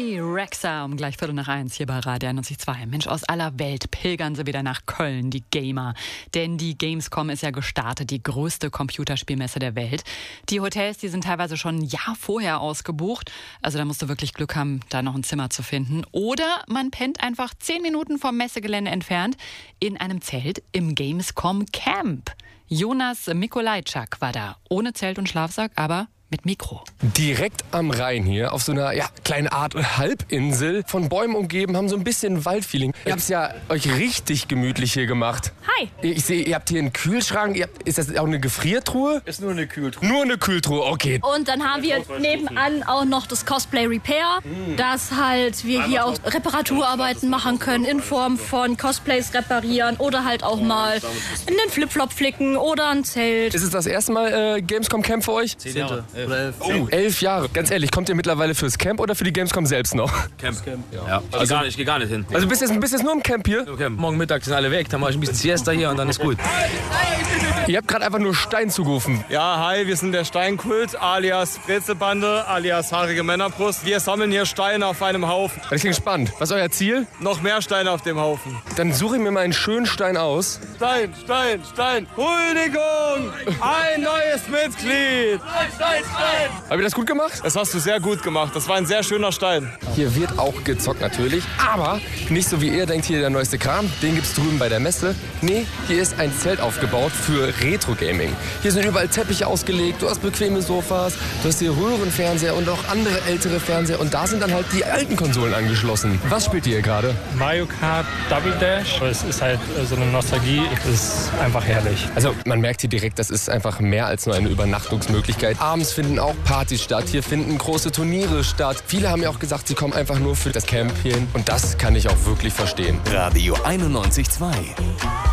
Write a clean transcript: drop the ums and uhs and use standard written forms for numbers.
Bibi Rexha um gleich 1:15 hier bei Radio 91.2. Mensch, aus aller Welt pilgern sie wieder nach Köln, die Gamer. Denn die Gamescom ist ja gestartet, die größte Computerspielmesse der Welt. Die Hotels, die sind teilweise schon ein Jahr vorher ausgebucht. Also da musst du wirklich Glück haben, da noch ein Zimmer zu finden. Oder man pennt einfach 10 Minuten vom Messegelände entfernt in einem Zelt im Gamescom Camp. Jonas Mikolajczak war da, ohne Zelt und Schlafsack, aber mit Mikro. Direkt am Rhein hier, auf so einer kleinen Art Halbinsel, von Bäumen umgeben, haben so ein bisschen Waldfeeling. Ihr habt es ja euch richtig gemütlich hier gemacht. Hi. Ich sehe, ihr habt hier einen Kühlschrank. Ist das auch eine Gefriertruhe? Ist nur eine Kühltruhe. Nur eine Kühltruhe, okay. Und dann haben wir nebenan auch noch das Cosplay Repair, dass halt wir hier auch Reparaturarbeiten machen können in Form von Cosplays reparieren oder halt auch mal in den Flipflop flicken oder ein Zelt. Ist es das erste Mal Gamescom Camp für euch? 10 Jahre. Oder 11. Oh, 11 Jahre. Ganz ehrlich, kommt ihr mittlerweile fürs Camp oder für die Gamescom selbst noch? Camp. Ja. Ich geh gar nicht hin. Also bist jetzt nur im Camp hier? Okay. Morgen Mittag sind alle weg, dann mache ich ein bisschen Siesta hier und dann ist gut. Ihr habt gerade einfach nur Stein zugerufen. Ja, hi, wir sind der Steinkult, alias Brezelbande, alias haarige Männerbrust. Wir sammeln hier Steine auf einem Haufen. Das klingt spannend. Was ist euer Ziel? Noch mehr Steine auf dem Haufen. Dann suche ich mir mal einen schönen Stein aus. Stein, Stein, Stein. Huldigung! Ein neues Mitglied! Stein, Stein! Habt ihr das gut gemacht? Das hast du sehr gut gemacht. Das war ein sehr schöner Stein. Hier wird auch gezockt natürlich, aber nicht so wie ihr denkt, hier der neueste Kram, den gibt's drüben bei der Messe. Nee, hier ist ein Zelt aufgebaut für Retro-Gaming. Hier sind überall Teppiche ausgelegt, du hast bequeme Sofas, du hast hier Röhrenfernseher und auch andere ältere Fernseher und da sind dann halt die alten Konsolen angeschlossen. Was spielt ihr hier gerade? Mario Kart Double Dash. Es ist halt so eine Nostalgie, es ist einfach herrlich. Also man merkt hier direkt, das ist einfach mehr als nur eine Übernachtungsmöglichkeit. Abends finden auch Partys statt, hier finden große Turniere statt. Viele haben ja auch gesagt, sie kommen einfach nur für das Camp hierhin und das kann ich auch wirklich verstehen. Radio 91.2.